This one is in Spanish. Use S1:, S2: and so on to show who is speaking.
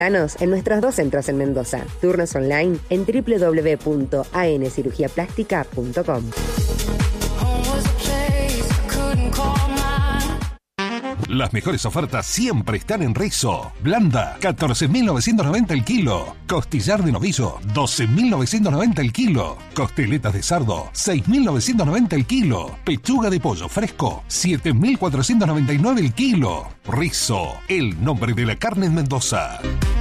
S1: En nuestros 2 centros en Mendoza. Turnos online en www.ancirugiaplástica.com.
S2: Las mejores ofertas siempre están en Rizo. Blanda, 14.990 el kilo. Costillar de novillo, 12.990 el kilo. Costeletas de cerdo, 6.990 el kilo. Pechuga de pollo fresco, 7.499 el kilo. Rizo, el nombre de la carne en Mendoza.